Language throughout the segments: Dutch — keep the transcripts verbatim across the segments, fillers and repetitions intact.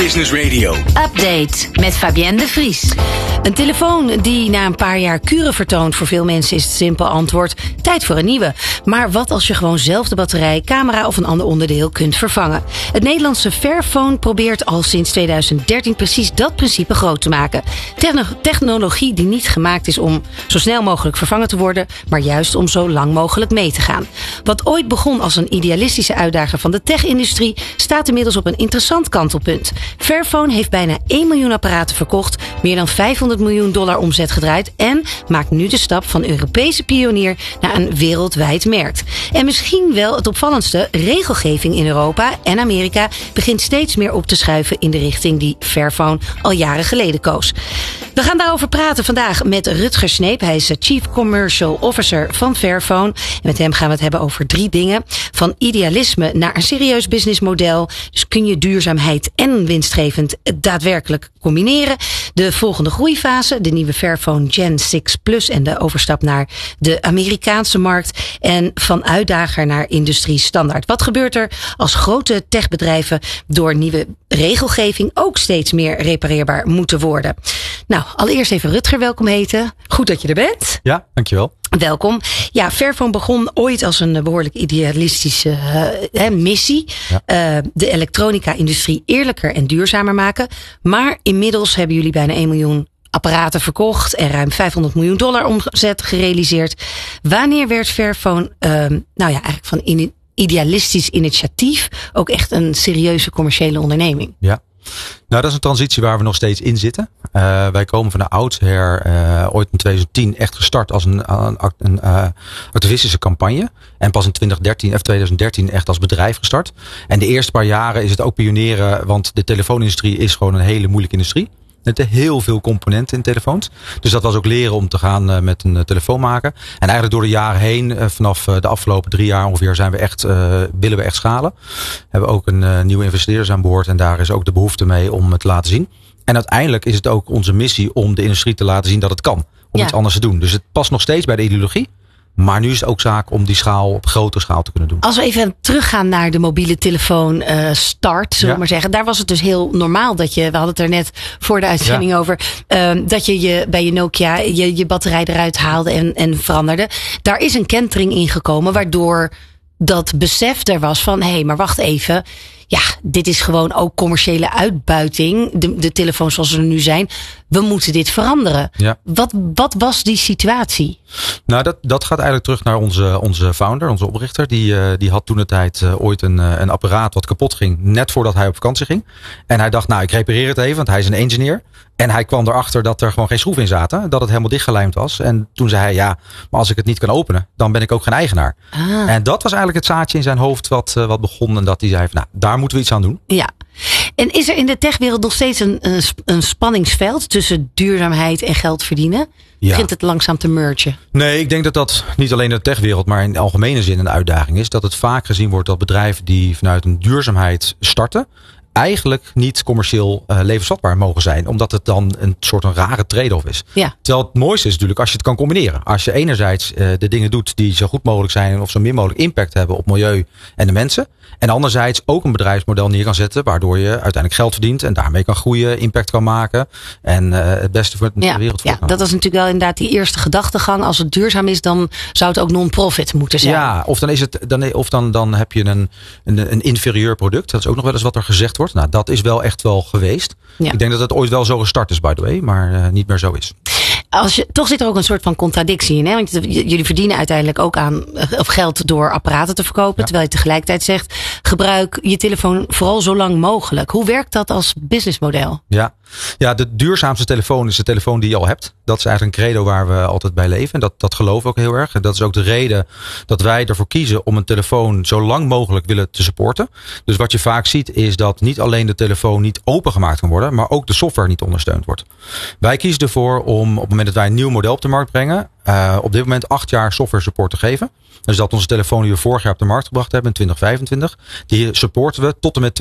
Business Radio. Update met Fabienne de Vries. Een telefoon die na een paar jaar kuren vertoont. Voor veel mensen is het simpel antwoord: tijd voor een nieuwe. Maar wat als je gewoon zelf de batterij, camera of een ander onderdeel kunt vervangen? Het Nederlandse Fairphone probeert al sinds tweeduizend dertien precies dat principe groot te maken. Techno- technologie die niet gemaakt is om zo snel mogelijk vervangen te worden, maar juist om zo lang mogelijk mee te gaan. Wat ooit begon als een idealistische uitdager van de tech-industrie, staat inmiddels op een interessant kantelpunt. Fairphone heeft bijna één miljoen apparaten verkocht, meer dan vijfhonderd miljoen dollar omzet gedraaid en maakt nu de stap van Europese pionier naar een wereldwijd merk. En misschien wel het opvallendste: regelgeving in Europa en Amerika begint steeds meer op te schuiven in de richting die Fairphone al jaren geleden koos. We gaan daarover praten vandaag met Rutger Sneep. Hij is Chief Commercial Officer van Fairphone. En met hem gaan we het hebben over drie dingen. Van idealisme naar een serieus businessmodel. Dus kun je duurzaamheid en winstgevend daadwerkelijk combineren. De volgende groeifase, de nieuwe Fairphone Gen zes Plus en de overstap naar de Amerikaanse markt. En van uitdager naar industrie standaard. Wat gebeurt er als grote techbedrijven door nieuwe regelgeving ook steeds meer repareerbaar moeten worden? Nou, allereerst even Rutger welkom heten. Goed dat je er bent. Ja, dankjewel. Welkom. Ja, Fairphone begon ooit als een behoorlijk idealistische uh, missie. Ja. Uh, de elektronica-industrie eerlijker en duurzamer maken. Maar inmiddels hebben jullie bijna één miljoen apparaten verkocht en ruim vijfhonderd miljoen dollar omzet gerealiseerd. Wanneer werd Fairphone, uh, nou ja, eigenlijk van in idealistisch initiatief ook echt een serieuze commerciële onderneming? Ja. Nou, dat is een transitie waar we nog steeds in zitten. Uh, wij komen van de oudsher uh, ooit in twintig tien echt gestart als een, een, een uh, activistische campagne. En pas in twintig dertien, of twintig dertien echt als bedrijf gestart. En de eerste paar jaren is het ook pionieren, want de telefoonindustrie is gewoon een hele moeilijke industrie. Met heel veel componenten in telefoons. Dus dat was ook leren om te gaan uh, met een uh, telefoon maken. En eigenlijk door de jaren heen, uh, vanaf uh, de afgelopen drie jaar ongeveer, zijn we echt, uh, willen we echt schalen. We hebben ook een uh, nieuwe investeerders aan boord. En daar is ook de behoefte mee om het te laten zien. En uiteindelijk is het ook onze missie om de industrie te laten zien dat het kan. Om ja. iets anders te doen. Dus het past nog steeds bij de ideologie. Maar nu is het ook zaak om die schaal op grotere schaal te kunnen doen. Als we even teruggaan naar de mobiele telefoon uh, start, zullen we ja. maar zeggen. Daar was het dus heel normaal dat je, we hadden het er net voor de uitzending ja. over, uh, dat je, je bij je Nokia je, je batterij eruit haalde en, en veranderde. Daar is een kentering ingekomen waardoor dat besef er was van, hé, hey, maar wacht even. Ja, dit is gewoon ook commerciële uitbuiting. De, de telefoons zoals ze er nu zijn. We moeten dit veranderen. Ja. Wat, wat was die situatie? Nou, dat, dat gaat eigenlijk terug naar onze, onze founder, onze oprichter. Die, uh, die had toen de tijd uh, ooit een, uh, een apparaat wat kapot ging. Net voordat hij op vakantie ging. En hij dacht, nou, ik repareer het even, want hij is een engineer. En hij kwam erachter dat er gewoon geen schroef in zaten. Dat het helemaal dichtgelijmd was. En toen zei hij, ja, maar als ik het niet kan openen, dan ben ik ook geen eigenaar. Ah. En dat was eigenlijk het zaadje in zijn hoofd wat, uh, wat begon. En dat hij zei, van, nou, daar moeten we iets aan doen. Ja. En is er in de techwereld nog steeds een, een, een spanningsveld tussen duurzaamheid en geld verdienen? Ja. Begint het langzaam te mergen? Nee, ik denk dat dat niet alleen in de techwereld, maar in de algemene zin een uitdaging is. Dat het vaak gezien wordt dat bedrijven die vanuit een duurzaamheid starten, eigenlijk niet commercieel uh, levensvatbaar mogen zijn. Omdat het dan een soort een rare trade-off is. Ja. Terwijl het mooiste is natuurlijk als je het kan combineren. Als je enerzijds uh, de dingen doet die zo goed mogelijk zijn of zo min mogelijk impact hebben op milieu en de mensen. En anderzijds ook een bedrijfsmodel neer kan zetten waardoor je uiteindelijk geld verdient en daarmee kan groeien, impact kan maken en uh, het beste voor de ja, wereld voor. Ja, dat is natuurlijk wel inderdaad die eerste gedachtegang. Als het duurzaam is, dan zou het ook non-profit moeten zijn. Ja, of dan is het dan, of dan, dan heb je een, een, een inferieur product. Dat is ook nog wel eens wat er gezegd wordt. Nou, dat is wel echt wel geweest. Ja. Ik denk dat het ooit wel zo gestart is, by the way, maar uh, niet meer zo is. Als je, toch zit er ook een soort van contradictie in. Hè? Want jullie verdienen uiteindelijk ook aan of geld door apparaten te verkopen. Ja. Terwijl je tegelijkertijd zegt, gebruik je telefoon vooral zo lang mogelijk. Hoe werkt dat als businessmodel? Ja. ja, de duurzaamste telefoon is de telefoon die je al hebt. Dat is eigenlijk een credo waar we altijd bij leven. En dat, dat geloven we ook heel erg. En dat is ook de reden dat wij ervoor kiezen om een telefoon zo lang mogelijk willen te supporten. Dus wat je vaak ziet is dat niet alleen de telefoon niet opengemaakt kan worden, maar ook de software niet ondersteund wordt. Wij kiezen ervoor om op het moment dat wij een nieuw model op de markt brengen, uh, op dit moment acht jaar software support te geven. Dus dat onze telefoon die we vorig jaar op de markt gebracht hebben in twintig vijfentwintig, die supporten we tot en met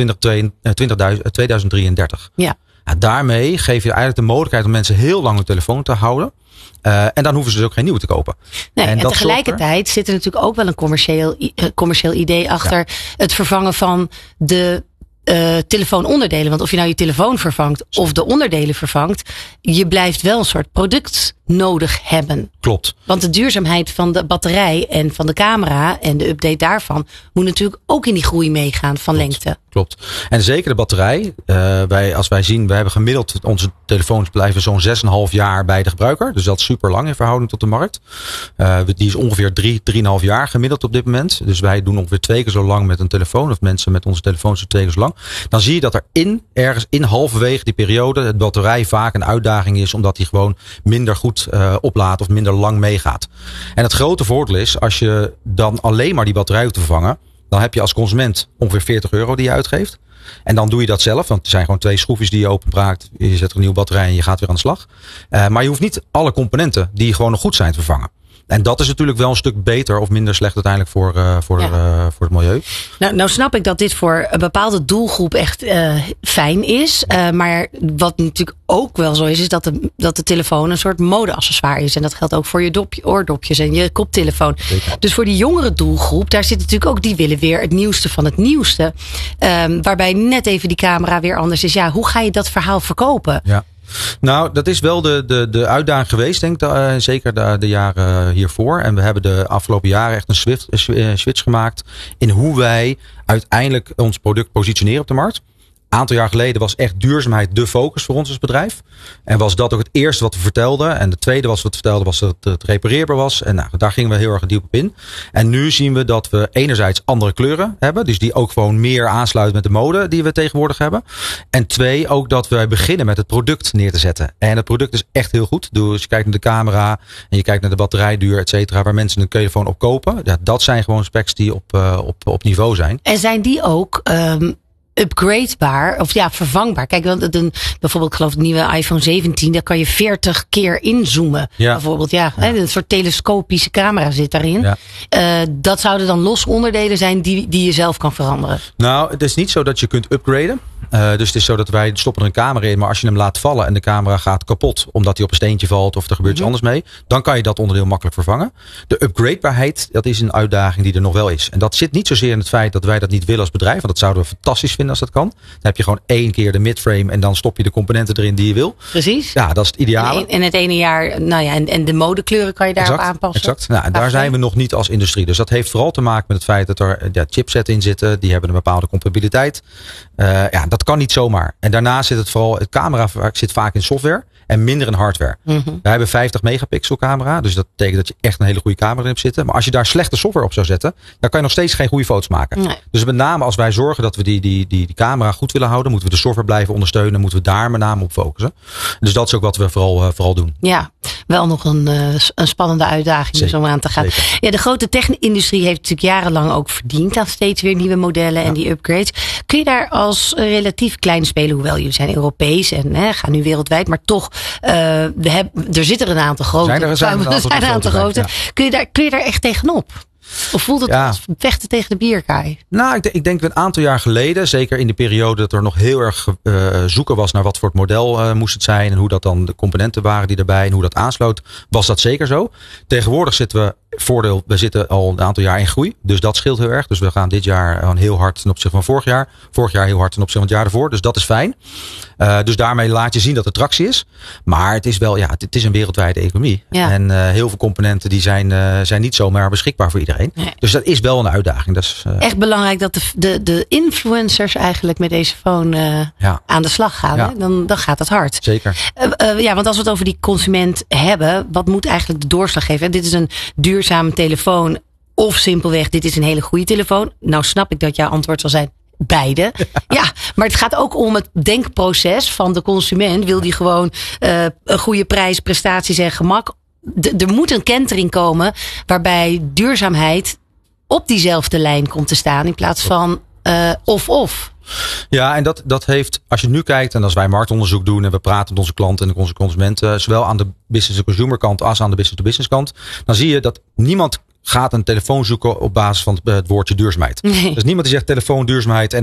tweeduizend drieëndertig. Ja. Nou, daarmee geef je eigenlijk de mogelijkheid om mensen heel lang hun telefoon te houden. Uh, en dan hoeven ze dus ook geen nieuwe te kopen. Nee, en, en tegelijkertijd software, zit er natuurlijk ook wel een commercieel, uh, commercieel idee achter ja. het vervangen van de uh, telefoononderdelen. Want of je nou je telefoon vervangt of de onderdelen vervangt, je blijft wel een soort product nodig hebben. Klopt. Want de duurzaamheid van de batterij en van de camera en de update daarvan moet natuurlijk ook in die groei meegaan van Klopt. lengte. Klopt. En zeker de batterij. Uh, wij, als wij zien, we hebben gemiddeld onze telefoons blijven zo'n zes komma vijf jaar bij de gebruiker. Dus dat is super lang in verhouding tot de markt. Uh, die is ongeveer drie, drie komma vijf jaar gemiddeld op dit moment. Dus wij doen ongeveer twee keer zo lang met een telefoon. Of mensen met onze telefoons doen twee keer zo lang. Dan zie je dat er in, ergens in halverwege die periode, het batterij vaak een uitdaging is. Omdat die gewoon minder goed uh, oplaadt of minder lang meegaat. En het grote voordeel is, als je dan alleen maar die batterij hoeft te vervangen, dan heb je als consument ongeveer veertig euro die je uitgeeft. En dan doe je dat zelf, want er zijn gewoon twee schroefjes die je openbraakt. Je zet er een nieuwe batterij en je gaat weer aan de slag. Uh, maar je hoeft niet alle componenten die gewoon nog goed zijn te vervangen. En dat is natuurlijk wel een stuk beter of minder slecht uiteindelijk voor, uh, voor, ja. uh, voor het milieu. Nou, nou snap ik dat dit voor een bepaalde doelgroep echt uh, fijn is. Uh, maar wat natuurlijk ook wel zo is, is dat de, dat de telefoon een soort mode-accessoire is. En dat geldt ook voor je dopje, oordopjes en je koptelefoon. Zeker. Dus voor die jongere doelgroep, daar zit natuurlijk ook, die willen weer het nieuwste van het nieuwste. Um, waarbij net even die camera weer anders is. Ja, hoe ga je dat verhaal verkopen? Ja. Nou, dat is wel de, de, de uitdaging geweest, denk ik, uh, zeker de, de jaren hiervoor. En we hebben de afgelopen jaren echt een swift, uh, switch gemaakt in hoe wij uiteindelijk ons product positioneren op de markt. Een aantal jaar geleden was echt duurzaamheid de focus voor ons als bedrijf. En was dat ook het eerste wat we vertelden. En de tweede wat we vertelden was dat het repareerbaar was. En nou, daar gingen we heel erg diep op in. En nu zien we dat we enerzijds andere kleuren hebben. Dus die ook gewoon meer aansluiten met de mode die we tegenwoordig hebben. En twee, ook dat we beginnen met het product neer te zetten. En het product is echt heel goed. Dus als je kijkt naar de camera en je kijkt naar de batterijduur, et cetera, waar mensen een telefoon op kopen. Ja, dat zijn gewoon specs die op, uh, op, op niveau zijn. En zijn die ook Um... upgradebaar of ja, vervangbaar. Kijk, want een, bijvoorbeeld, ik geloof de nieuwe iPhone zeventien, daar kan je veertig keer inzoomen. Ja. Bijvoorbeeld, ja, ja. Hè, een soort telescopische camera zit daarin. Ja. Uh, dat zouden dan los onderdelen zijn die, die je zelf kan veranderen. Nou, het is niet zo dat je kunt upgraden. Uh, dus het is zo dat wij stoppen er een camera in, maar als je hem laat vallen en de camera gaat kapot omdat hij op een steentje valt of er gebeurt iets mm-hmm. anders mee, dan kan je dat onderdeel makkelijk vervangen. De upgradebaarheid, dat is een uitdaging die er nog wel is. En dat zit niet zozeer in het feit dat wij dat niet willen als bedrijf, want dat zouden we fantastisch vinden als dat kan. Dan heb je gewoon één keer de midframe en dan stop je de componenten erin die je wil. Precies. Ja, dat is het ideale. En het ene jaar, nou ja, en, en de modekleuren kan je daarop exact, aanpassen. Exact. Nou, en daar zijn we nog niet als industrie. Dus dat heeft vooral te maken met het feit dat er ja, chipsets in zitten. Die hebben een bepaalde compatibiliteit. Uh, ja, dat kan niet zomaar. En daarna zit het vooral, het camera zit vaak in software en minder in hardware. Mm-hmm. Wij hebben vijftig megapixel camera. Dus dat betekent dat je echt een hele goede camera in hebt zitten. Maar als je daar slechte software op zou zetten, dan kan je nog steeds geen goede foto's maken. Nee. Dus met name als wij zorgen dat we die, die, die, die camera goed willen houden, moeten we de software blijven ondersteunen. Moeten we daar met name op focussen. Dus dat is ook wat we vooral, uh, vooral doen. Ja, wel nog een, uh, een spannende uitdaging dus om aan te gaan. Zeker. Ja, de grote tech-industrie heeft natuurlijk jarenlang ook verdiend aan steeds weer nieuwe modellen ja. en die upgrades. Kun je daar als relatief klein spelen, hoewel jullie zijn Europees en hè, gaan nu wereldwijd, maar toch, uh, we hebben, er zitten er een aantal grote. Zijn er, zijn er, er zijn een aantal grote. Ja. Kun je daar, kun je daar echt tegenop? Of voelt het ja. als vechten tegen de bierkaai? Nou, ik, ik denk een aantal jaar geleden, zeker in de periode dat er nog heel erg uh, zoeken was naar wat voor het model uh, moest het zijn en hoe dat dan de componenten waren die erbij en hoe dat aansloot, was dat zeker zo. Tegenwoordig zitten we, voordeel, we zitten al een aantal jaar in groei, dus dat scheelt heel erg. Dus we gaan dit jaar gewoon heel hard ten opzichte van vorig jaar. Vorig jaar heel hard ten opzichte van het jaar ervoor, dus dat is fijn. Uh, dus daarmee laat je zien dat er tractie is. Maar het is wel, ja, het, het is een wereldwijde economie. Ja. En uh, heel veel componenten die zijn, uh, zijn niet zomaar beschikbaar voor iedereen. Nee. Dus dat is wel een uitdaging. Dat is, uh... echt belangrijk dat de, de, de influencers eigenlijk met deze phone uh, ja. aan de slag gaan. Ja. Hè? Dan, dan gaat het hard. Zeker. Uh, uh, ja, want als we het over die consument hebben, wat moet eigenlijk de doorslag geven? Dit is een duurzame telefoon of simpelweg, dit is een hele goede telefoon. Nou snap ik dat jouw antwoord zal zijn, beide. Ja. ja, maar het gaat ook om het denkproces van de consument. Wil die gewoon uh, een goede prijs, prestaties en gemak? D- er moet een kentering komen waarbij duurzaamheid op diezelfde lijn komt te staan in plaats van uh, of-of. Ja, en dat, dat heeft, als je nu kijkt en als wij marktonderzoek doen en we praten met onze klanten en onze consumenten, zowel aan de business-to-consumer kant als aan de business-to-business kant, dan zie je dat niemand gaat een telefoon zoeken op basis van het woordje duurzaamheid. Nee. Dus niemand die zegt telefoon duurzaamheid en dan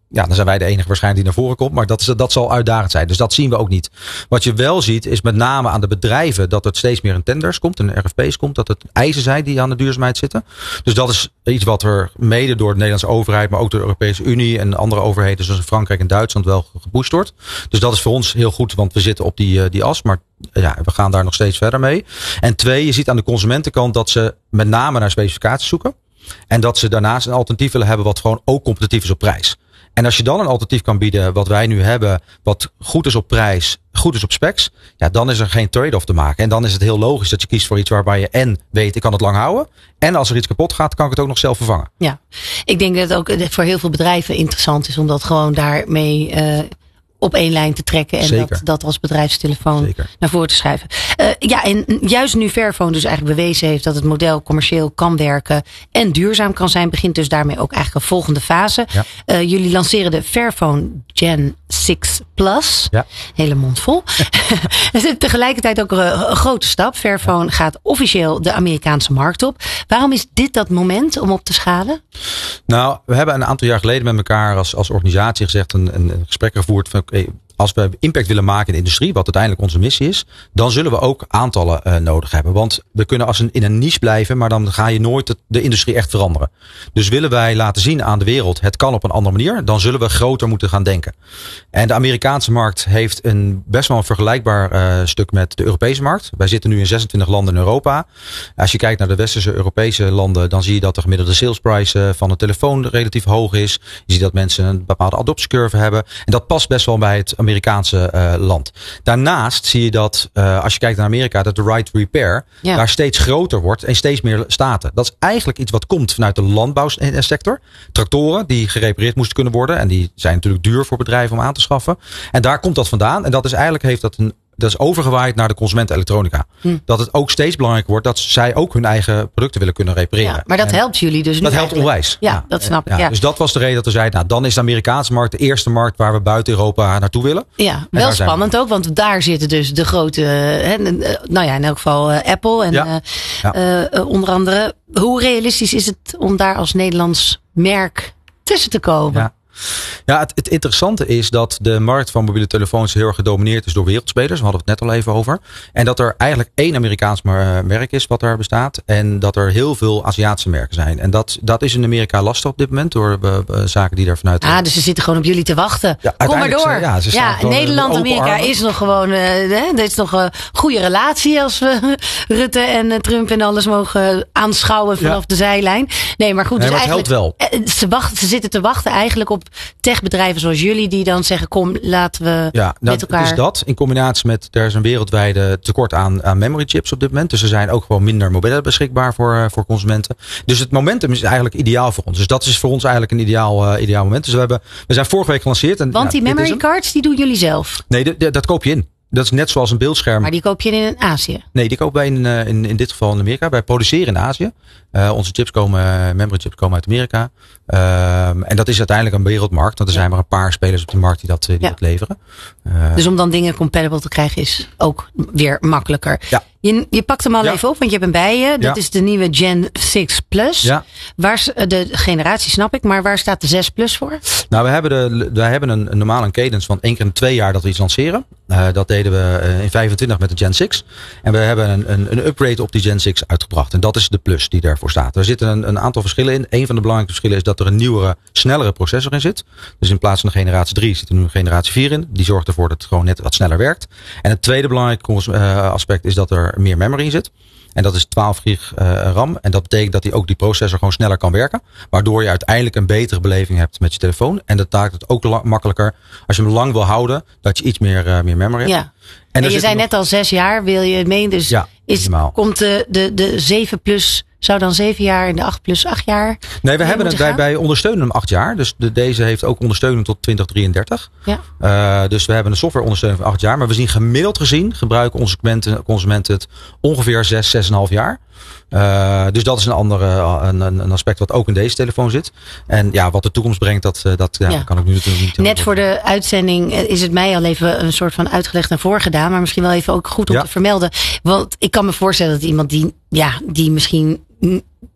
ja, dan zijn wij de enige waarschijnlijk die naar voren komt. Maar dat, is, dat zal uitdagend zijn. Dus dat zien we ook niet. Wat je wel ziet is met name aan de bedrijven dat het steeds meer in tenders komt. En R F P's komt. Dat het eisen zijn die aan de duurzaamheid zitten. Dus dat is iets wat er mede door de Nederlandse overheid. Maar ook door de Europese Unie en andere overheden zoals in Frankrijk en Duitsland wel gepusht wordt. Dus dat is voor ons heel goed. Want we zitten op die, die as. Maar ja, we gaan daar nog steeds verder mee. En twee, je ziet aan de consumentenkant dat ze met name naar specificaties zoeken. En dat ze daarnaast een alternatief willen hebben wat gewoon ook competitief is op prijs. En als je dan een alternatief kan bieden wat wij nu hebben, wat goed is op prijs, goed is op specs, ja, dan is er geen trade-off te maken. En dan is het heel logisch dat je kiest voor iets waarbij je en weet, ik kan het lang houden. En als er iets kapot gaat, kan ik het ook nog zelf vervangen. Ja, ik denk dat het ook voor heel veel bedrijven interessant is om dat gewoon daarmee uh, op één lijn te trekken. En dat, dat als bedrijfstelefoon Zeker. naar voren te schuiven. Uh, ja, en juist nu Fairphone dus eigenlijk bewezen heeft dat het model commercieel kan werken en duurzaam kan zijn, begint dus daarmee ook eigenlijk een volgende fase. Ja. Uh, jullie lanceren de Fairphone Gen zes Plus. Ja. Hele mond vol. Het is tegelijkertijd ook een, een grote stap. Fairphone ja. gaat officieel de Amerikaanse markt op. Waarom is dit dat moment om op te schalen? Nou, we hebben een aantal jaar geleden met elkaar als, als organisatie gezegd, een, een gesprek gevoerd van okay, als we impact willen maken in de industrie, wat uiteindelijk onze missie is, dan zullen we ook aantallen uh, nodig hebben. Want we kunnen als een, in een niche blijven, maar dan ga je nooit het, de industrie echt veranderen. Dus willen wij laten zien aan de wereld, het kan op een andere manier, dan zullen we groter moeten gaan denken. En de Amerikaanse markt heeft een best wel een vergelijkbaar uh, stuk met de Europese markt. Wij zitten nu in zesentwintig landen in Europa. Als je kijkt naar de westerse Europese landen, dan zie je dat de gemiddelde salesprijs van een telefoon relatief hoog is. Je ziet dat mensen een bepaalde adoptiecurve hebben. En dat past best wel bij het Amerikaanse uh, land. Daarnaast zie je dat uh, als je kijkt naar Amerika, dat de right repair ja. daar steeds groter wordt en steeds meer staten. Dat is eigenlijk iets wat komt vanuit de landbouwsector. Tractoren die gerepareerd moesten kunnen worden en die zijn natuurlijk duur voor bedrijven om aan te schaffen. En daar komt dat vandaan. En dat is eigenlijk heeft dat een Dat is overgewaaid naar de consumentenelektronica. Hm. Dat het ook steeds belangrijker wordt dat zij ook hun eigen producten willen kunnen repareren. Ja, maar dat en helpt jullie dus nu. Dat helpt onwijs. Ja, ja, dat snap ik. Ja. Ja. Dus dat was de reden dat we zeiden, nou dan is de Amerikaanse markt de eerste markt waar we buiten Europa naartoe willen. Ja, wel spannend ook, want daar zitten dus de grote, hè, nou ja, in elk geval uh, Apple en ja. Uh, ja. uh, onder andere. Hoe realistisch is het om daar als Nederlands merk tussen te komen? Ja. Ja, het, het interessante is dat de markt van mobiele telefoons heel erg gedomineerd is door wereldspelers. We hadden het net al even over. En dat er eigenlijk één Amerikaans merk is wat er bestaat. En dat er heel veel Aziatische merken zijn. En dat, dat is in Amerika lastig op dit moment door uh, zaken die daar vanuit... Ah, dus ze zitten gewoon op jullie te wachten. Ja, kom maar door. Ja, ze ja Nederland, Amerika armen. is nog gewoon... Uh, er is nog een goede relatie als we Rutte en Trump en alles mogen aanschouwen vanaf ja. de zijlijn. Nee, maar goed. Nee, dus maar het helpt wel. Ze, wachten, ze zitten te wachten eigenlijk op techbedrijven zoals jullie die dan zeggen, kom, laten we ja, nou, met elkaar... Dus dat in combinatie met, er is een wereldwijde tekort aan, aan memory chips op dit moment. Dus er zijn ook gewoon minder modellen beschikbaar voor, voor consumenten. Dus het momentum is eigenlijk ideaal voor ons. Dus dat is voor ons eigenlijk een ideaal, uh, ideaal moment. Dus we, hebben, we zijn vorige week gelanceerd. En, Want die ja, memory cards, die doen jullie zelf? Nee, de, de, dat koop je in. Dat is net zoals een beeldscherm. Maar die koop je in Azië? Nee, die kopen wij in, in, in dit geval in Amerika. Wij produceren in Azië. Uh, onze chips komen, memory chips komen uit Amerika. Uh, en dat is uiteindelijk een wereldmarkt. Want er ja. zijn maar een paar spelers op de markt die dat, die ja. dat leveren. Uh, dus om dan dingen compatible te krijgen is ook weer makkelijker. Ja. Je, je pakt hem al ja. even op, want je hebt hem bij je. Dat ja. is de nieuwe Gen zes Plus. Ja. Waar, de generatie snap ik, maar waar staat de zes Plus voor? Nou, we hebben, de, we hebben een, een normale cadence van één keer in twee jaar dat we iets lanceren. Uh, dat deden we uh, in vijfentwintig met de Gen zes. En we hebben een, een, een upgrade op die Gen zes uitgebracht. En dat is de Plus die daarvoor staat. Er zitten een, een aantal verschillen in. Een van de belangrijke verschillen is dat er een nieuwere, snellere processor in zit. Dus in plaats van de generatie drie zit er nu een generatie vier in. Die zorgt ervoor dat het gewoon net wat sneller werkt. En het tweede belangrijke uh, aspect is dat er meer memory in zit. En dat is twaalf gig uh, RAM. En dat betekent dat die ook die processor gewoon sneller kan werken. Waardoor je uiteindelijk een betere beleving hebt met je telefoon. En dat maakt het ook la- makkelijker als je hem lang wil houden. Dat je iets meer, uh, meer memory hebt. Ja. En, en je zei nog... net al zes jaar wil je het meen. Dus ja, is, komt de, de, de zeven plus... Zou dan zeven jaar en de acht plus acht jaar? Nee, we hebben het bij, bij ondersteunen hem acht jaar. Dus de, deze heeft ook ondersteuning tot twintig drieëndertig. Ja. Uh, dus we hebben een softwareondersteuning van acht jaar. Maar we zien gemiddeld gezien gebruiken onze consumenten, consumenten het ongeveer zes, zes en een half jaar. Uh, dus dat is een andere een, een aspect wat ook in deze telefoon zit. En ja, wat de toekomst brengt, dat, dat ja, ja. kan ik nu natuurlijk niet. Net voor de uitzending is het mij al even een soort van uitgelegd en voorgedaan. Maar misschien wel even ook goed om ja. te vermelden. Want ik kan me voorstellen dat iemand die, ja, die misschien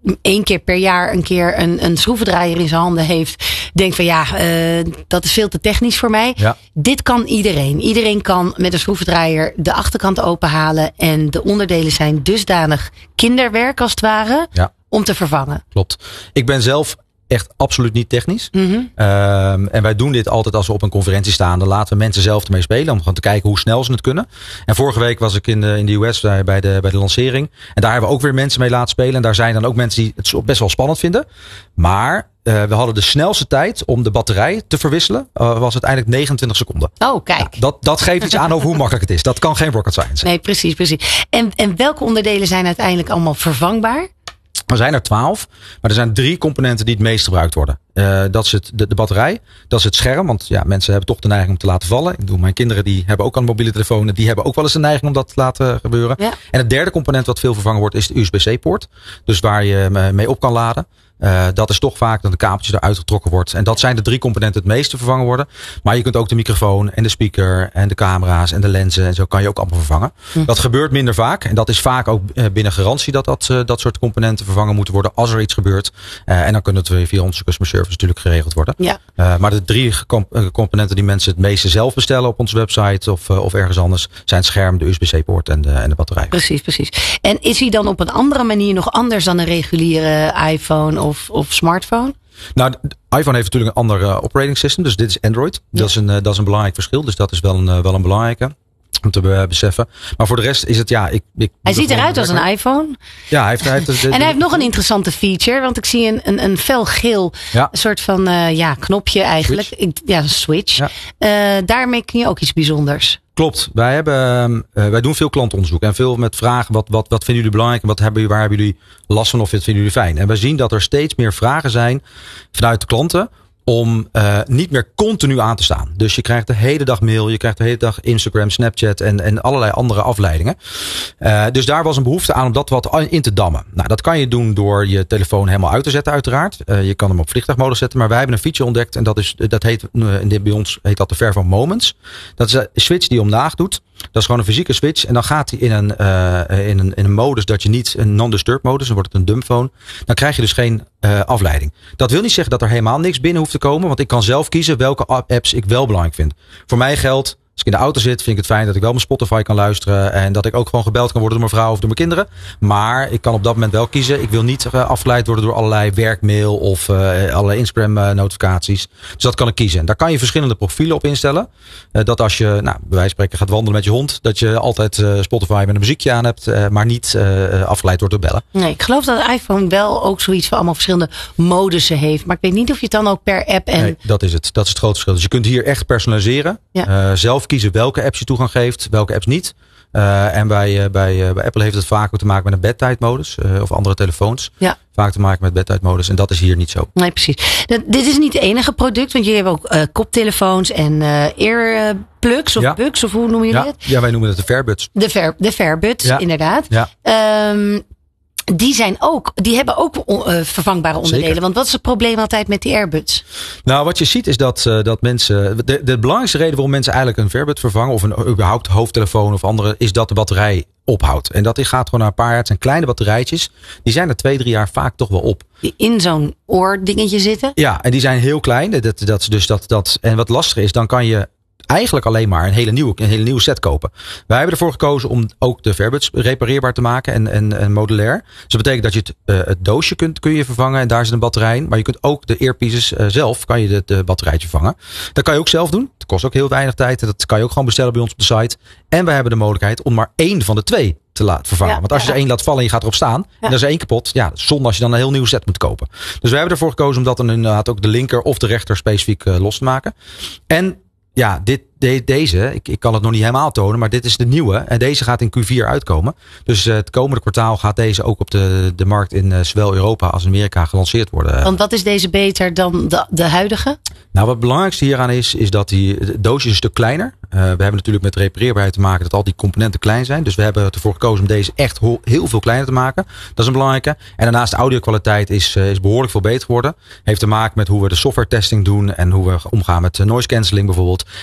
één keer per jaar een keer een, een schroevendraaier in zijn handen heeft, denkt van ja, uh, dat is veel te technisch voor mij. Ja. Dit kan iedereen. Iedereen kan met een schroevendraaier de achterkant openhalen en de onderdelen zijn dusdanig kinderwerk als het ware, ja, om te vervangen. Klopt. Ik ben zelf echt absoluut niet technisch. Mm-hmm. Um, en wij doen dit altijd als we op een conferentie staan. Dan laten we mensen zelf ermee spelen. Om gewoon te kijken hoe snel ze het kunnen. En vorige week was ik in de, in de U S bij, bij, de, bij de lancering. En daar hebben we ook weer mensen mee laten spelen. En daar zijn dan ook mensen die het best wel spannend vinden. Maar uh, we hadden de snelste tijd om de batterij te verwisselen. Uh, was uiteindelijk negenentwintig seconden. Oh, kijk. Ja, dat, dat geeft iets aan over hoe makkelijk het is. Dat kan geen rocket science. Nee, precies, precies. En, en welke onderdelen zijn uiteindelijk allemaal vervangbaar? Er zijn er twaalf, maar er zijn drie componenten die het meest gebruikt worden. Uh, dat is het, de, de batterij, dat is het scherm, want ja, mensen hebben toch de neiging om te laten vallen. Ik bedoel, mijn kinderen die hebben ook al een mobiele telefoon, die hebben ook wel eens de neiging om dat te laten gebeuren. Ja. En het derde component wat veel vervangen wordt is de U S B C-poort. Dus waar je mee op kan laden. Uh, dat is toch vaak dat de kabeltje eruit getrokken wordt. En dat zijn de drie componenten het meeste vervangen worden. Maar je kunt ook de microfoon en de speaker en de camera's en de lenzen en zo kan je ook allemaal vervangen. Hm. Dat gebeurt minder vaak. En dat is vaak ook binnen garantie dat dat, uh, dat soort componenten vervangen moeten worden als er iets gebeurt. Uh, en dan kunnen het via onze customer service natuurlijk geregeld worden. Ja. Uh, maar de drie comp- componenten die mensen het meeste zelf bestellen op onze website of, uh, of ergens anders zijn het scherm, de U S B C-poort en de, en de batterij. Precies, precies. En is hij dan op een andere manier nog anders dan een reguliere iPhone of Of, of smartphone? Nou, de iPhone heeft natuurlijk een ander uh, operating system. Dus dit is Android. Ja. Dat, is een, uh, dat is een belangrijk verschil. Dus dat is wel een, uh, wel een belangrijke om te uh, beseffen. Maar voor de rest is het ja... Ik, ik hij ziet eruit als een iPhone. Ja, hij heeft... Hij heeft de, de, en hij heeft nog een interessante feature. Want ik zie een, een, een felgeel ja. soort van uh, ja, knopje eigenlijk. Ik, ja, een switch. Ja. Uh, daarmee kun je ook iets bijzonders. Klopt. Wij, hebben, uh, wij doen veel klantonderzoek. En veel met vragen. Wat, wat, wat vinden jullie belangrijk? En wat hebben, waar hebben jullie last van? Of wat vinden jullie fijn? En wij zien dat er steeds meer vragen zijn vanuit de klanten. Om uh, niet meer continu aan te staan. Dus je krijgt de hele dag mail. Je krijgt de hele dag Instagram, Snapchat en, en allerlei andere afleidingen. Uh, dus daar was een behoefte aan om dat wat in te dammen. Nou, dat kan je doen door je telefoon helemaal uit te zetten uiteraard. Uh, je kan hem op vliegtuigmodus zetten. Maar wij hebben een feature ontdekt. En dat, is, dat heet, uh, bij ons heet dat de Fairphone Moments. Dat is een switch die omlaag doet. Dat is gewoon een fysieke switch. En dan gaat hij in een, uh, in een, in een modus dat je niet een non-disturb modus. Dan wordt het een dumbphone. Dan krijg je dus geen uh, afleiding. Dat wil niet zeggen dat er helemaal niks binnen hoeft te komen. Want ik kan zelf kiezen welke apps ik wel belangrijk vind. Voor mij geldt, als ik in de auto zit, vind ik het fijn dat ik wel mijn Spotify kan luisteren. En dat ik ook gewoon gebeld kan worden door mijn vrouw of door mijn kinderen. Maar ik kan op dat moment wel kiezen. Ik wil niet uh, afgeleid worden door allerlei werkmail of uh, allerlei Instagram uh, notificaties. Dus dat kan ik kiezen. En daar kan je verschillende profielen op instellen. Uh, dat als je, nou, bij wijze van spreken gaat wandelen met je hond. Dat je altijd uh, Spotify met een muziekje aan hebt. Uh, maar niet uh, afgeleid wordt door bellen. Nee, ik geloof dat de iPhone wel ook zoiets van allemaal verschillende modussen heeft. Maar ik weet niet of je het dan ook per app en... Nee, dat is het. Dat is het grote verschil. Dus je kunt hier echt personaliseren. Ja. Uh, zelf kiezen welke apps je toegang geeft, welke apps niet. Uh, en bij, uh, bij, uh, bij Apple heeft het vaak ook te maken met een bedtijdmodus. Uh, of andere telefoons. Ja. Vaak te maken met bedtijdmodus. En dat is hier niet zo. Nee, precies. Dat, dit is niet het enige product. Want jullie hebben ook uh, koptelefoons en uh, earplugs of ja. buds. Of hoe noem je ja. dit? Ja, wij noemen het de Fairbuds. De, fair, de Fairbuds, ja. inderdaad. Ja. Um, Die zijn ook, die hebben ook uh, vervangbare onderdelen. Zeker. Want wat is het probleem altijd met die Airbuds? Nou, wat je ziet is dat, uh, dat mensen... De, de belangrijkste reden waarom mensen eigenlijk een Fairbud vervangen... of een überhaupt hoofdtelefoon of andere... is dat de batterij ophoudt. En dat gaat gewoon na een paar jaar. Het zijn kleine batterijtjes. Die zijn er twee, drie jaar vaak toch wel op. Die in zo'n oordingetje zitten? Ja, en die zijn heel klein. Dat, dat, dus dat, dat, en wat lastig is, dan kan je... eigenlijk alleen maar een hele nieuwe, een hele nieuwe set kopen. Wij hebben ervoor gekozen om ook de Fairbuds repareerbaar te maken en, en, en modulair. Dus dat betekent dat je het, uh, het doosje kunt, kun je vervangen en daar zit een batterij in. Maar je kunt ook de earpieces uh, zelf, kan je de, de batterijtje vervangen. Dat kan je ook zelf doen. Dat kost ook heel weinig tijd. En dat kan je ook gewoon bestellen bij ons op de site. En wij hebben de mogelijkheid om maar één van de twee te laten vervangen. Ja, Want als je er één laat vallen en je gaat erop staan ja. en er is één kapot, ja, zonde als je dan een heel nieuw set moet kopen. Dus wij hebben ervoor gekozen om dat dan inderdaad ook de linker of de rechter specifiek uh, los te maken. En ja, dit, de, deze, ik, ik kan het nog niet helemaal tonen, maar dit is de nieuwe. En deze gaat in Q vier uitkomen. Dus uh, het komende kwartaal gaat deze ook op de, de markt in uh, zowel Europa als Amerika gelanceerd worden. Want wat is deze beter dan de, de huidige? Nou, wat het belangrijkste hieraan is, is dat die het doosje is een stuk kleiner. Uh, we hebben natuurlijk met repareerbaarheid te maken dat al die componenten klein zijn. Dus we hebben ervoor gekozen om deze echt ho- heel veel kleiner te maken. Dat is een belangrijke. En daarnaast de audio-kwaliteit is, uh, is behoorlijk veel beter geworden. Heeft te maken met hoe we de software testing doen en hoe we omgaan met noise cancelling bijvoorbeeld. En dat is echt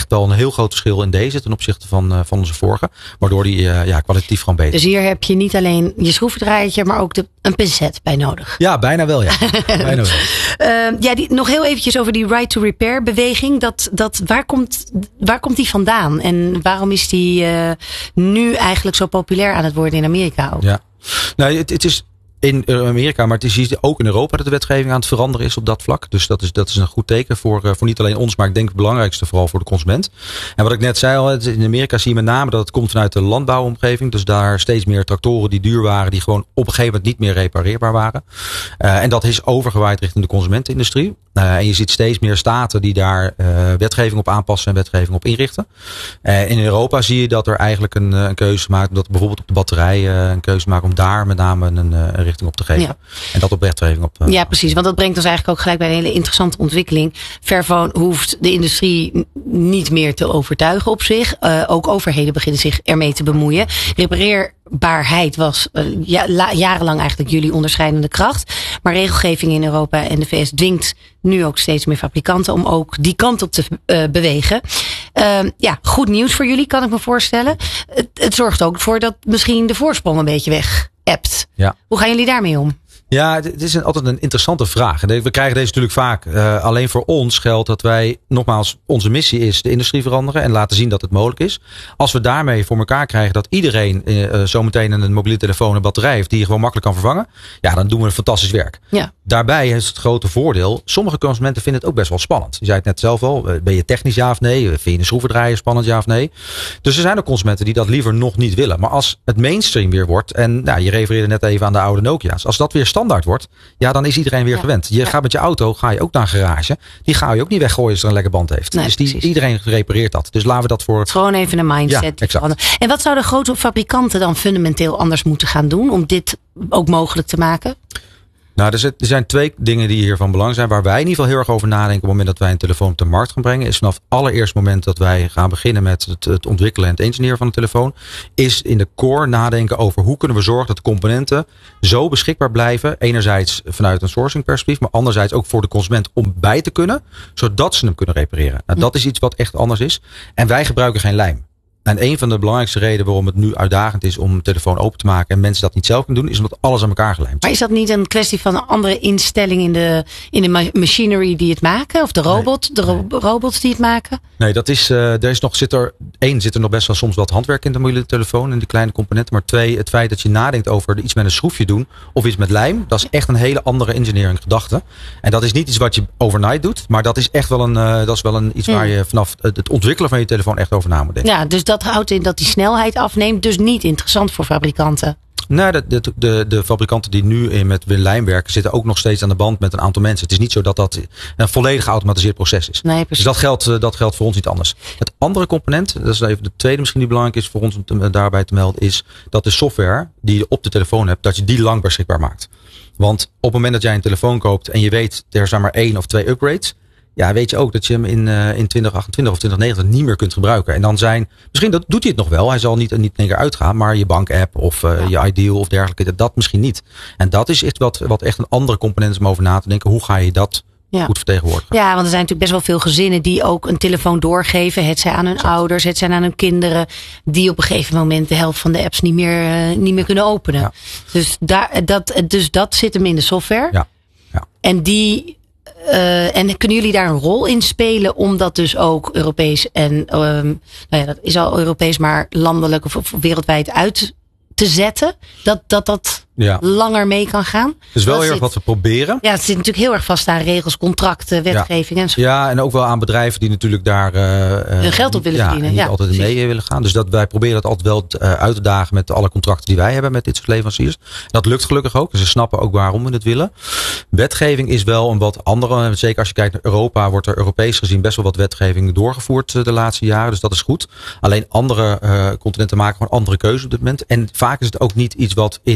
echt wel een heel groot verschil in deze ten opzichte van, uh, van onze vorige. Waardoor die uh, ja, kwalitatief gewoon beter is. Dus hier heb je niet alleen je schroevendraaiertje, maar ook de, een pincet bij nodig. Ja, bijna wel ja. bijna wel. Uh, ja, die, nog heel eventjes over die right to repair beweging. Dat, dat, waar, komt, waar komt die vandaan? En waarom is die uh, nu eigenlijk zo populair aan het worden in Amerika ook? Ja, nou, het, het is in Amerika, maar het is ook in Europa dat de wetgeving aan het veranderen is op dat vlak. Dus dat is, dat is een goed teken voor, voor niet alleen ons, maar ik denk het belangrijkste vooral voor de consument. En wat ik net zei al, in Amerika zie je met name dat het komt vanuit de landbouwomgeving. Dus daar steeds meer tractoren die duur waren, die gewoon op een gegeven moment niet meer repareerbaar waren. Uh, en dat is overgewaaid richting de consumentenindustrie. Uh, en je ziet steeds meer staten die daar uh, wetgeving op aanpassen en wetgeving op inrichten. Uh, in Europa zie je dat er eigenlijk een, een keuze maakt, dat bijvoorbeeld op de batterij uh, een keuze maakt om daar met name een, een richting op te geven. Ja. En dat op wetgeving op. Uh, ja, precies. Want dat brengt ons eigenlijk ook gelijk bij een hele interessante ontwikkeling. Fairphone hoeft de industrie niet meer te overtuigen op zich. Uh, ook overheden beginnen zich ermee te bemoeien. Repareerbaarheid was uh, ja, la, jarenlang eigenlijk jullie onderscheidende kracht. Maar regelgeving in Europa en de V S dwingt nu ook steeds meer fabrikanten om ook die kant op te uh, bewegen. Uh, ja, goed nieuws voor jullie, kan ik me voorstellen. Het, het zorgt ook voor dat misschien de voorsprong een beetje weg appt. Ja. Hoe gaan jullie daarmee om? Ja, het is een, altijd een interessante vraag. We krijgen deze natuurlijk vaak. Uh, alleen voor ons geldt dat wij, nogmaals, onze missie is de industrie veranderen en laten zien dat het mogelijk is. Als we daarmee voor elkaar krijgen dat iedereen uh, zometeen een mobiele telefoon en batterij heeft die je gewoon makkelijk kan vervangen. Ja, dan doen we een fantastisch werk. Ja. Daarbij is het grote voordeel. Sommige consumenten vinden het ook best wel spannend. Je zei het net zelf al. Ben je technisch ja of nee? Vind je een schroevendraaier spannend ja of nee? Dus er zijn ook consumenten die dat liever nog niet willen. Maar als het mainstream weer wordt. En nou, je refereerde net even aan de oude Nokia's. Als dat weer standaard wordt. Ja, dan is iedereen weer ja. gewend. Je ja. gaat met je auto. Ga je ook naar een garage. Die ga je ook niet weggooien als er een lekker band heeft. Nee, dus die, iedereen repareert dat. Dus laten we dat voor. Het is gewoon even een mindset. Ja, exact. En wat zouden grote fabrikanten dan fundamenteel anders moeten gaan doen. Om dit ook mogelijk te maken? Nou, er zijn twee dingen die hier van belang zijn. Waar wij in ieder geval heel erg over nadenken op het moment dat wij een telefoon op de markt gaan brengen. Is vanaf het allereerste moment dat wij gaan beginnen met het, het ontwikkelen en het engineeren van de telefoon. Is in de core nadenken over hoe kunnen we zorgen dat de componenten zo beschikbaar blijven. Enerzijds vanuit een sourcing perspectief. Maar anderzijds ook voor de consument om bij te kunnen. Zodat ze hem kunnen repareren. Nou, dat is iets wat echt anders is. En wij gebruiken geen lijm. En een van de belangrijkste redenen waarom het nu uitdagend is om een telefoon open te maken en mensen dat niet zelf kunnen doen, is omdat alles aan elkaar gelijmd is. Maar is dat niet een kwestie van een andere instelling in de, in de machinery die het maken? Of de robot, nee, de ro- nee. robots die het maken? Nee, dat is, uh, er is nog, zit er, één, zit er nog best wel soms wat handwerk in de mobiele telefoon en die kleine componenten. Maar twee, het feit dat je nadenkt over iets met een schroefje doen of iets met lijm, dat is echt een hele andere engineering gedachte. En dat is niet iets wat je overnight doet, maar dat is echt wel een, uh, dat is wel een iets hmm. waar je vanaf het ontwikkelen van je telefoon echt over na moet denken. Ja, dus dat houdt in dat die snelheid afneemt. Dus niet interessant voor fabrikanten. Nou, de, de, de, de fabrikanten die nu in met lijm werken, zitten ook nog steeds aan de band met een aantal mensen. Het is niet zo dat dat een volledig geautomatiseerd proces is. Nee, dus dat geldt, dat geldt voor ons niet anders. Het andere component, dat is even de tweede misschien die belangrijk is voor ons om te, daarbij te melden, is dat de software die je op de telefoon hebt, dat je die lang beschikbaar maakt. Want op het moment dat jij een telefoon koopt en je weet, er zijn maar één of twee upgrades. Ja, weet je ook dat je hem in, uh, in twintig achtentwintig of twintig negentig niet meer kunt gebruiken. En dan zijn, misschien dat, doet hij het nog wel. Hij zal niet, niet in één keer uitgaan. Maar je bankapp of uh, ja. je Ideal of dergelijke, dat, dat misschien niet. En dat is echt wat, wat echt een andere component is om over na te denken. Hoe ga je dat ja. goed vertegenwoordigen? Ja, want er zijn natuurlijk best wel veel gezinnen die ook een telefoon doorgeven. Het zij aan hun exact. ouders, het zij aan hun kinderen. Die op een gegeven moment de helft van de apps niet meer, uh, niet meer kunnen openen. Ja. Dus, daar, dat, dus dat zit hem in de software. Ja. Ja. En die... Uh, en kunnen jullie daar een rol in spelen om dat dus ook Europees en um, nou ja, dat is al Europees, maar landelijk of, of wereldwijd uit te zetten? Dat dat, dat ja. langer mee kan gaan? Dat is wel dat heel erg wat we proberen. Ja, het zit natuurlijk heel erg vast aan regels, contracten, wetgeving ja. en zo. Ja, en ook wel aan bedrijven die natuurlijk daar uh, hun geld op willen ja, verdienen. En niet ja, altijd precies. mee willen gaan. Dus dat wij proberen dat altijd wel uh, uit te dagen met alle contracten die wij hebben met dit soort leveranciers. Dat lukt gelukkig ook. Dus ze snappen ook waarom we het willen. Wetgeving is wel een wat andere. Zeker als je kijkt naar Europa, wordt er Europees gezien best wel wat wetgeving doorgevoerd de laatste jaren. Dus dat is goed. Alleen andere uh, continenten maken gewoon andere keuzes op dit moment. En vaak is het ook niet iets wat in één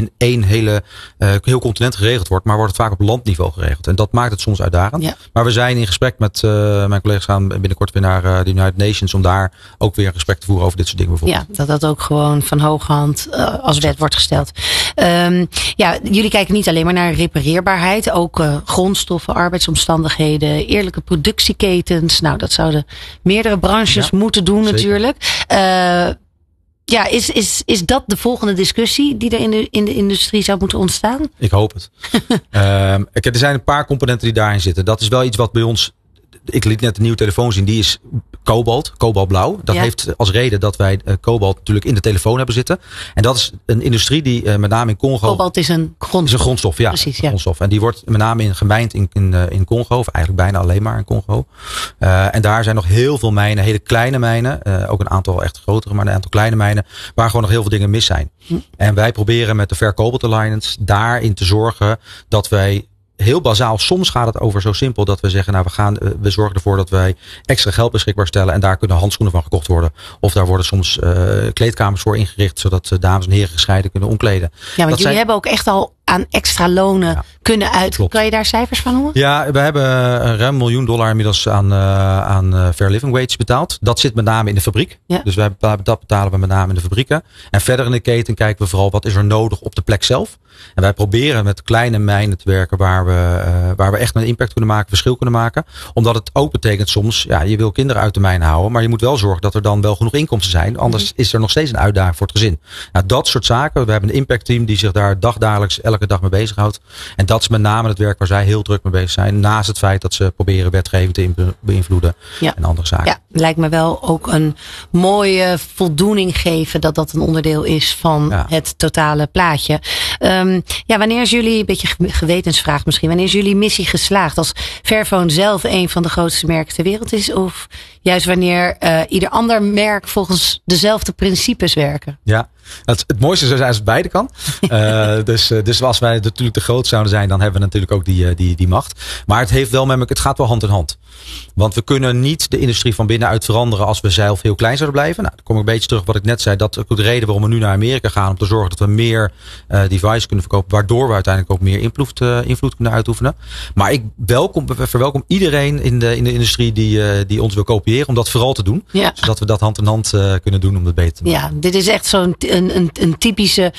hele, uh, heel continent geregeld wordt, maar wordt het vaak op landniveau geregeld. En dat maakt het soms uitdagend. Ja. Maar we zijn in gesprek met uh, mijn collega's gaan binnenkort weer naar uh, de United Nations om daar ook weer een gesprek te voeren over dit soort dingen bijvoorbeeld. Ja, dat dat ook gewoon van hoge hand uh, als wet wordt gesteld. Um, ja, jullie kijken niet alleen maar naar repareerbaarheid, ook uh, grondstoffen, arbeidsomstandigheden, eerlijke productieketens. Nou, dat zouden meerdere branches ja, moeten doen zeker. Natuurlijk. Uh, Ja, is, is, is dat de volgende discussie die er in de, in de industrie zou moeten ontstaan? Ik hoop het. um, er zijn een paar componenten die daarin zitten. Dat is wel iets wat bij ons... Ik liet net een nieuwe telefoon zien. Die is kobalt, kobaltblauw. Dat ja. heeft als reden dat wij uh, kobalt natuurlijk in de telefoon hebben zitten. En dat is een industrie die uh, met name in Congo... Kobalt is een grondstof. Is een grondstof, ja. Precies, ja. Grondstof. En die wordt met name in, gemijnd in, in, uh, in Congo. Of eigenlijk bijna alleen maar in Congo. Uh, en daar zijn nog heel veel mijnen. Hele kleine mijnen. Uh, ook een aantal echt grotere, maar een aantal kleine mijnen. Waar gewoon nog heel veel dingen mis zijn. Hm. En wij proberen met de Fair Cobalt Alliance daarin te zorgen dat wij... Heel bazaal, soms gaat het over zo simpel dat we zeggen, nou we gaan, we zorgen ervoor dat wij extra geld beschikbaar stellen en daar kunnen handschoenen van gekocht worden. Of daar worden soms uh, kleedkamers voor ingericht, zodat dames en heren gescheiden kunnen omkleden. Ja, want dat jullie zijn... hebben ook echt al aan extra lonen ja, kunnen uit. Klopt. Kan je daar cijfers van noemen? Ja, we hebben een ruim miljoen dollar inmiddels aan, uh, aan uh, Fair Living Wage betaald. Dat zit met name in de fabriek. Ja. Dus wij, dat betalen we met name in de fabrieken. En verder in de keten kijken we vooral wat is er nodig op de plek zelf. En wij proberen met kleine mijnen te werken waar we, uh, waar we echt een impact kunnen maken, verschil kunnen maken. Omdat het ook betekent soms, ja, je wil kinderen uit de mijn houden, maar je moet wel zorgen dat er dan wel genoeg inkomsten zijn. Anders mm-hmm. is er nog steeds een uitdaging voor het gezin. Nou, dat soort zaken. We hebben een impactteam die zich daar dagdagelijks elke dag mee bezighoudt. En dat is met name het werk waar zij heel druk mee bezig zijn. Naast het feit dat ze proberen wetgeving te beïnvloeden ja. en andere zaken. Ja, lijkt me wel ook een mooie voldoening geven dat dat een onderdeel is van ja. het totale plaatje. Um, ja, wanneer is jullie, een beetje gewetensvraag misschien, wanneer is jullie missie geslaagd? Als Fairphone zelf een van de grootste merken ter wereld is? Of juist wanneer uh, ieder ander merk volgens dezelfde principes werken? Ja. Het, het mooiste zou zijn als het beide kan. uh, dus, dus als wij natuurlijk te groot zouden zijn, dan hebben we natuurlijk ook die, die, die macht. Maar het heeft wel met het gaat wel hand in hand. Want we kunnen niet de industrie van binnenuit veranderen als we zelf heel klein zouden blijven. Nou, dan kom ik een beetje terug op wat ik net zei. Dat is ook de reden waarom we nu naar Amerika gaan. Om te zorgen dat we meer uh, devices kunnen verkopen. Waardoor we uiteindelijk ook meer invloed, uh, invloed kunnen uitoefenen. Maar ik welkom, verwelkom iedereen in de, in de industrie die, uh, die ons wil kopiëren. Om dat vooral te doen. Ja. Zodat we dat hand in hand uh, kunnen doen om dat beter te maken. Ja, dit is echt zo'n een, een, een typische,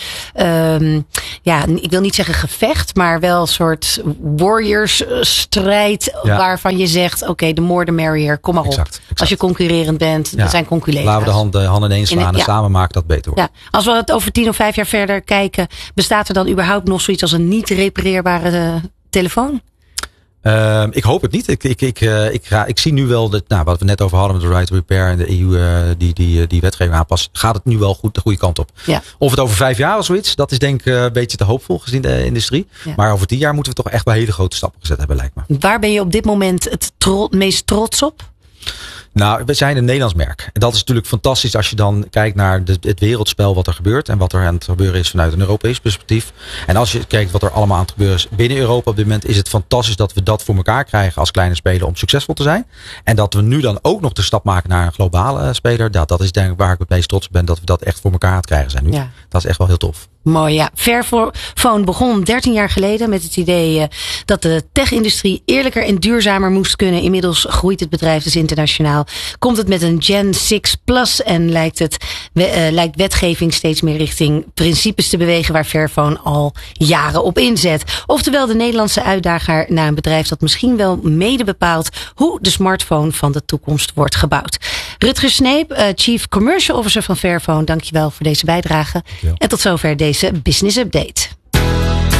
um, ja, ik wil niet zeggen gevecht. Maar wel een soort warriors strijd. Ja. Waarvan je zegt, oké, okay, the more the merrier. Kom maar op. Exact, exact. Als je concurrerend bent, ja. er zijn conculega's. Laten we de handen hand ineens slaan en, en ja. samen maken dat beter wordt. Ja. Als we het over tien of vijf jaar verder kijken, bestaat er dan überhaupt nog zoiets als een niet repareerbare uh, telefoon? Uh, ik hoop het niet. Ik, ik, ik, uh, ik, ga, ik zie nu wel dat, nou, wat we net over hadden met de right to repair en de E U uh, die, die, die wetgeving aanpast, gaat het nu wel goed de goede kant op. Ja. Of het over vijf jaar of zoiets, dat is denk ik uh, een beetje te hoopvol gezien de industrie. Ja. Maar over tien jaar moeten we toch echt wel hele grote stappen gezet hebben, lijkt me. Waar ben je op dit moment het tro- meest trots op? Nou, we zijn een Nederlands merk. En dat is natuurlijk fantastisch als je dan kijkt naar de, het wereldspel wat er gebeurt. En wat er aan het gebeuren is vanuit een Europees perspectief. En als je kijkt wat er allemaal aan het gebeuren is binnen Europa op dit moment. Is het fantastisch dat we dat voor elkaar krijgen als kleine speler om succesvol te zijn. En dat we nu dan ook nog de stap maken naar een globale speler. Dat, dat is denk ik waar ik het meest trots op ben. Dat we dat echt voor elkaar aan het krijgen zijn nu. Ja. Dat is echt wel heel tof. Mooi, ja. Fairphone begon dertien jaar geleden met het idee uh, dat de tech-industrie eerlijker en duurzamer moest kunnen. Inmiddels groeit het bedrijf dus internationaal. Komt het met een Gen zes Plus en lijkt, het, uh, lijkt wetgeving steeds meer richting principes te bewegen waar Fairphone al jaren op inzet. Oftewel de Nederlandse uitdager naar een bedrijf dat misschien wel mede bepaalt hoe de smartphone van de toekomst wordt gebouwd. Rutger Sneep, uh, Chief Commercial Officer van Fairphone, dankjewel voor deze bijdrage. Ja. En tot zover deze Business Update.